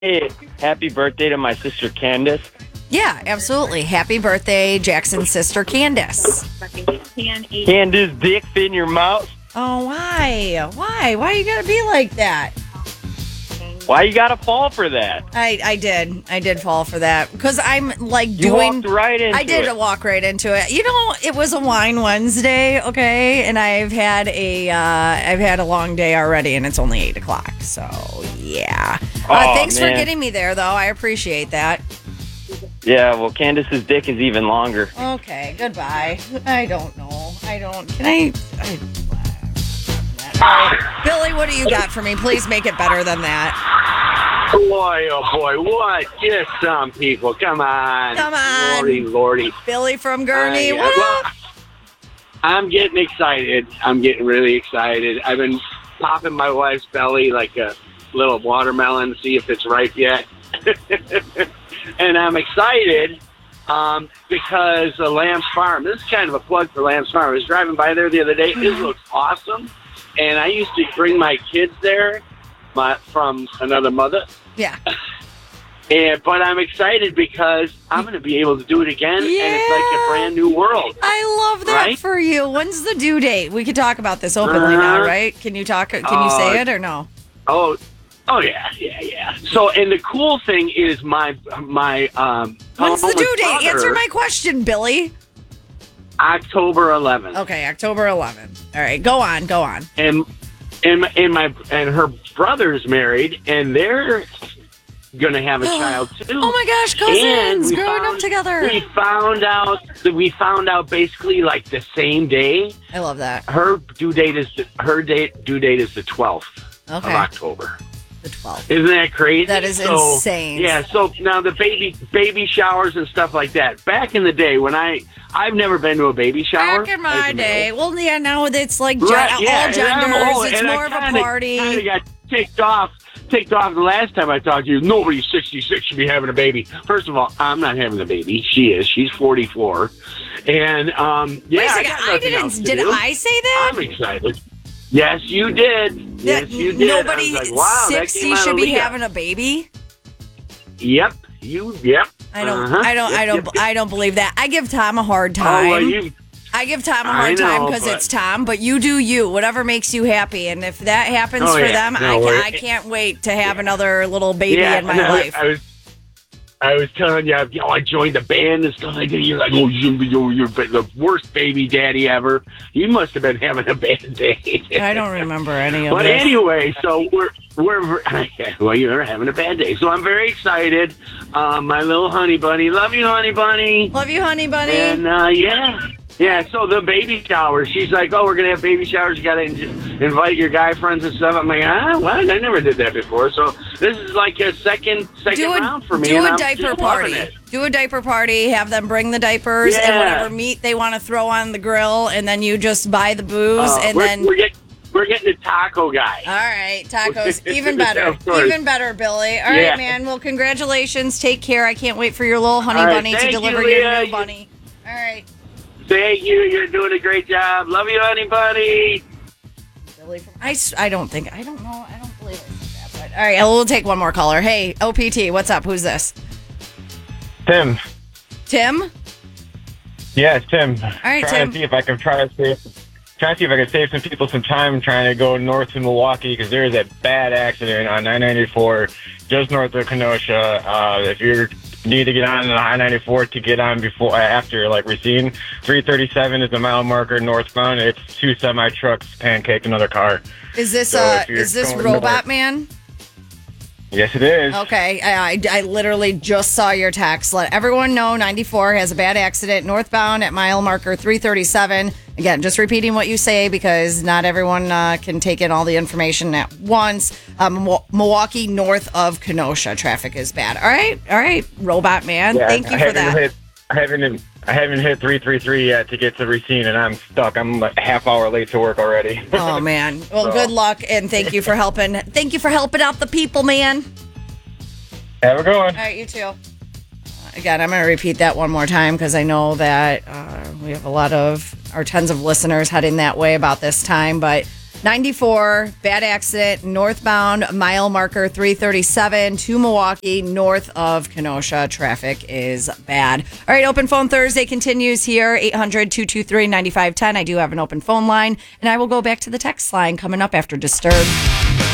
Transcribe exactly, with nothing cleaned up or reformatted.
Hey, happy birthday to my sister Candace. Yeah, absolutely. Happy birthday, Jackson's sister, Candace. Candace, dick fit in your mouth? Oh, why? Why? Why you gotta be like that? Why you gotta fall for that? I, I did. I did fall for that. Because I'm like You doing. walked right into I did it. walk right into it. You know, it was a wine Wednesday, okay? And I've had a uh, I've had a long day already, and it's only eight o'clock. So yeah. Uh, Oh, thanks man. for getting me there, though. I appreciate that. Yeah, well, Candace's dick is even longer. Okay, goodbye. I don't know. I don't. Can I? I all right. Billy, what do you got for me? Please make it better than that. Boy, oh boy, what? Just some people. Come on. Come on. Lordy, lordy. Billy from Gurney. Uh, yeah, What well, up? I'm getting excited. I'm getting really excited. I've been popping my wife's belly like a little watermelon, see if it's ripe yet. And I'm excited um, because the Lamb's Farm, this is kind of a plug for Lamb's Farm. I was driving by there the other day. It looks awesome. And I used to bring my kids there my, from another mother. Yeah. And, but I'm excited because I'm going to be able to do it again, and it's like Yeah. a brand new world. I love that Right? for you. When's the due date? We could talk about this openly now, Uh-huh. right? Can you talk? Can you Uh, say it or no? Oh, oh yeah, yeah, yeah. So, and the cool thing is my my um. When's the Oma's due date? brother, Answer my question, Billy. October eleventh. Okay, October eleventh. All right, go on, go on. And and and my and her brother's married, and they're gonna have a child too. Oh my gosh, And cousins we growing found- up together. We found out that we found out basically like the same day. I love that. Her due date is the, her date due date is the twelfth Okay. of October. The twelfth. Isn't that crazy? That is So, insane. Yeah. So now the baby baby showers and stuff like that. Back in the day when I I've never been to a baby shower. Back in my as a day. Well, yeah, now it's like gen- Right, all yeah, and I'm genders. old, It's and I more of a kinda- party. kinda got ticked off, ticked off the last time I talked to you. Nobody sixty-six should be having a baby. First of all, I'm not having a baby. She is. She's forty-four. And um, yeah, Wait a I, second. got I, nothing else didn't. to Did do. I say that? I'm excited. Yes, you did. Yes, That you did. nobody I was like, wow, that sixty came out should of be Leah. having a baby. Yep. You. Yep. I don't. Uh-huh. I don't. Yep, I don't. yep, yep. I don't believe that. I give Tom a hard Oh, time. well, you. I give Tom a I hard time know, because but- it's Tom. But you do you. Whatever makes you happy, and if that happens Oh, for yeah. them, No, I, we're- ca- I can't wait to have another little baby Yeah, in my and I, life. I was. I was telling you, you know, I joined the band and stuff like that. You're like, oh, you, you, you're the worst baby daddy ever. You must have been having a bad day. I don't remember any of But this. anyway, so we're we're well, you're having a bad day. So I'm very excited. Um, my little honey bunny, love you, honey bunny. Love you, honey bunny. And uh, yeah, yeah. So the baby shower. She's like, "Oh, we're gonna have baby showers. You gotta in- invite your guy friends and stuff." I'm like, "Ah, what? I never did that before." So this is like a second second do a, round for me. do and a I'm diaper just loving party. it. Do a diaper party. Have them bring the diapers and Yeah. whatever meat they want to throw on the grill, and then you just buy the booze, Uh, and we're, then. we're getting we're getting the taco guy. All right, tacos, even better, Of course. even better, Billy. All right, Yeah. man. Well, congratulations. Take care. I can't wait for your little honey All right, bunny to thank you, deliver your Leah. new bunny. All right, Thank you. You're doing a great job. Love you, honey bunny. Billy. From, I, s- I don't think I don't know. I don't believe I said that. But all right, we'll take one more caller. Hey, O P T, what's up? Who's this? Tim. Tim. Yeah, it's Tim. All right, trying Tim. to see if I can try to save, trying to see if I can save some people some time trying to go north to Milwaukee because there is a bad accident on nine ninety-four just north of Kenosha. Uh, if you need to get on the I ninety-four to get on before after like Racine, three thirty-seven is the mile marker northbound. It's two semi trucks pancaked another car. Is this So uh if you're is this going Robot north- Man? Yes, it is. Okay, I, I, I literally just saw your text. Let everyone know ninety-four has a bad accident northbound at mile marker three thirty-seven. Again, just repeating what you say because not everyone uh, can take in all the information at once. Um, Mil- Milwaukee north of Kenosha, traffic is bad. All right, all right, Robot Man. Yeah, Thank you I for haven't that. Hit, I haven't. I haven't hit three three three yet to get to Racine, and I'm stuck. I'm like a half hour late to work already. Oh man. Well, So- good luck and thank you for helping. Thank you for helping out the people, man. Have a good one. All right, you too. Uh, Again, I'm going to repeat that one more time because I know that uh, we have a lot of our tens of listeners heading that way about this time. But ninety-four, bad accident, northbound, mile marker three thirty-seven to Milwaukee, north of Kenosha. Traffic is bad. All right, Open Phone Thursday continues here, eight hundred, two two three, nine five one zero. I do have an open phone line, and I will go back to the text line coming up after Disturbed.